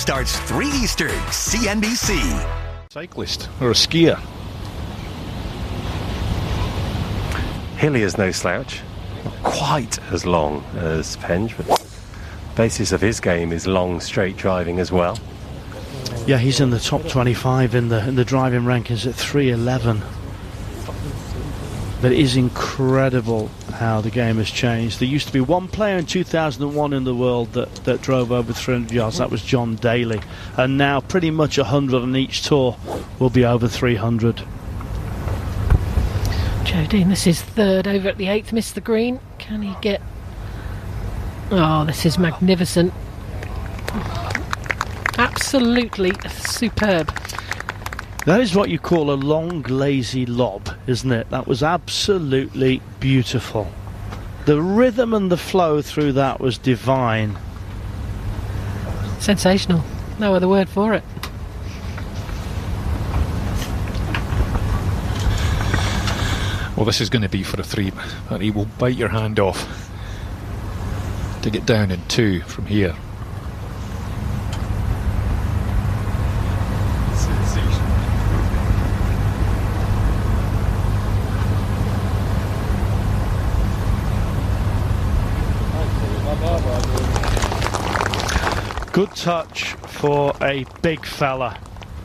starts 3 Eastern, CNBC. Cyclist or a skier. Hilly is no slouch. Not quite as long as Penge, but the basis of his game is long straight driving as well. Yeah, he's in the top 25 in the driving rankings at 3:11. But it is incredible how the game has changed. There used to be one player in 2001 in the world that drove over 300 yards. That was John Daly. And now pretty much 100 on each tour will be over 300. Joe Dean, this is third over at the 8th. Missed the green. Can he get... Oh, this is magnificent. Absolutely superb. That is what you call a long, lazy lob, isn't it? That was absolutely beautiful. The rhythm and the flow through that was divine. Sensational. No other word for it. Well, this is going to be for a 3, but he will bite your hand off to get down in 2 from here. Good touch for a big fella.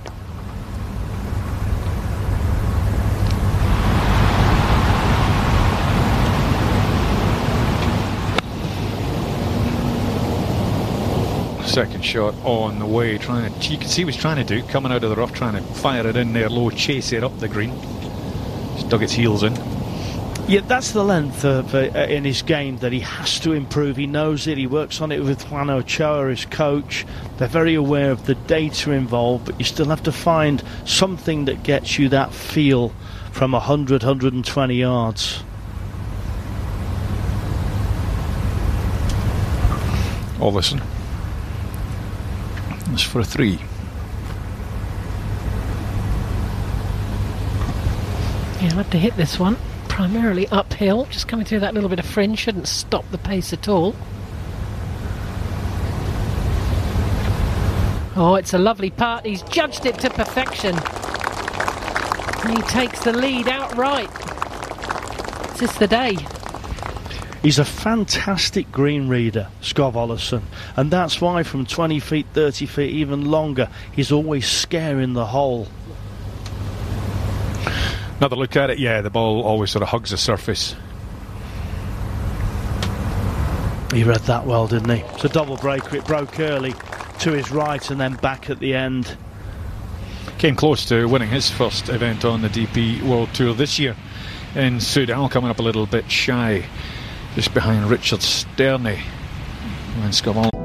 Second shot on the way, you can see what he's trying to do, coming out of the rough, trying to fire it in there low, chase it up the green. Just dug its heels in. Yeah, that's the length in his game that he has to improve. He knows it. He works on it with Juan Ochoa, his coach. They're very aware of the data involved, but you still have to find something that gets you that feel from 100, 120 yards. Oh, listen. It's for a 3. Yeah, I'll have to hit this one. Primarily uphill, just coming through that little bit of fringe, shouldn't stop the pace at all. Oh, it's a lovely part. He's judged it to perfection. And he takes the lead outright. Is this the day? He's a fantastic green reader, Scott Ollison, and that's why from 20 feet, 30 feet, even longer, he's always scaring the hole. Another look at it, yeah, the ball always sort of hugs the surface. He read that well, didn't he? It's a double breaker. It broke early to his right and then back at the end. Came close to winning his first event on the DP World Tour this year in Soudal, coming up a little bit shy, just behind Richard Sterney. And Scott